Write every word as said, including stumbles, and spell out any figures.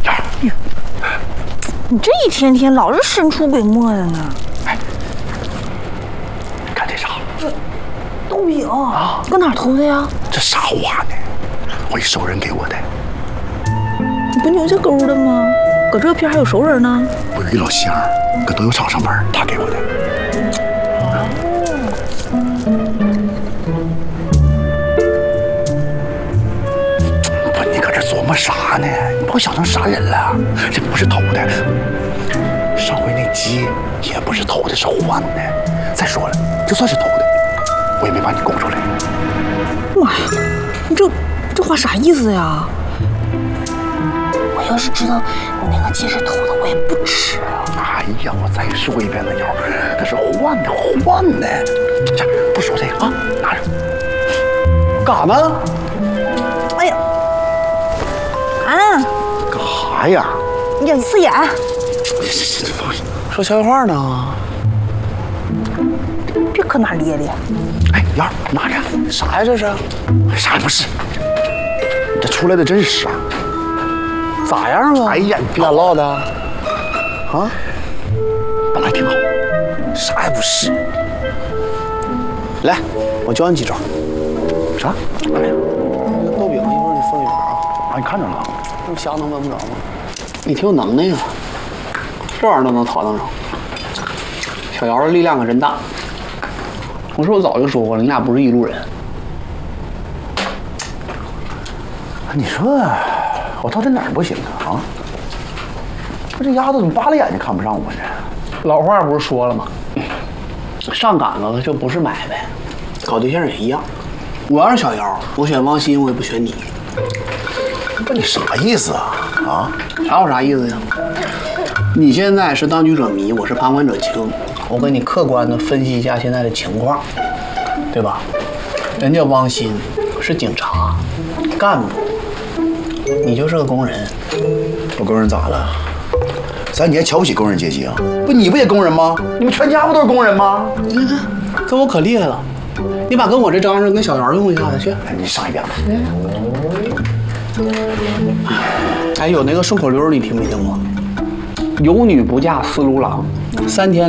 你这一天天老是神出鬼没的呢。 哎，看这啥？ 这豆饼啊，搁哪儿偷的呀？ 这啥花呢？我一熟人给我的。 你不牛家沟的吗？搁这片还有熟人呢。 我有一老乡搁豆油厂上班，他给我的。不，你搁这琢磨啥呢？你把我想成啥人了？这不是偷的，上回那鸡也不是偷的，是换的。再说了，就算是偷的，我也没把你供出来。 妈呀，你这这话啥意思呀？我要是知道你那个鸡是偷的，我也不吃啊。 哎呀，我再说一遍了，瑶，那是换的，换的。这不说这个啊，拿着。干啥呢？ 哎呀，啊， 干啥呀？ 呀，刺眼。 说悄悄话呢。 别搁那咧咧。 哎，瑶，拿着。啥呀？这是？啥也不是。你这出来的真是傻。咋样啊？哎呀，你俩唠的啊？本来挺好，啥也不是。来，我教你几招。啥？哎呀， 那豆饼一会儿你分一份啊。 啊，你看着了？ 那么香能闻不着吗？你挺有能耐啊，这玩意儿都能讨得上。小姚的力量可真大。我说我早就说过了，你俩不是一路人。 你说我到底哪儿不行啊？啊？我这丫头怎么扒拉眼睛看不上我呢？ 老话不是说了吗？上赶子就不是买卖，搞对象也一样。我要是小姚，我选王鑫，我也不选你。 不，你啥意思啊？啊？ 啥有啥意思呀？你现在是当局者迷，我是旁观者清。我给你客观的分析一下现在的情况，对吧？人家汪鑫是警察干部，你就是个工人。 我工人咋了？咱你还瞧不起工人阶级啊？不，你不也工人吗？你们全家不都是工人吗？ 你看看，跟我可厉害了。你把跟我这张上跟小姚用一下子去。 哎，你上一边吧。 哎，有那个顺口溜你听没听过？有女不嫁司奴郎，三天。